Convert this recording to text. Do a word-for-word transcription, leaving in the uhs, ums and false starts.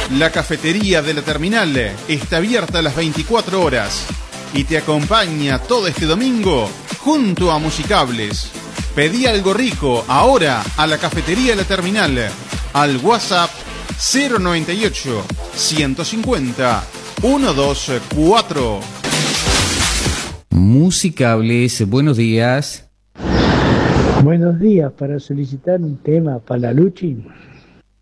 La cafetería de la terminal está abierta a las veinticuatro horas y te acompaña todo este domingo junto a Musicables. Pedí algo rico ahora a la cafetería de la terminal al WhatsApp cero noventa y ocho, ciento cincuenta, ciento veinticuatro. Musicables, buenos días. Buenos días, para solicitar un tema para la Luchi.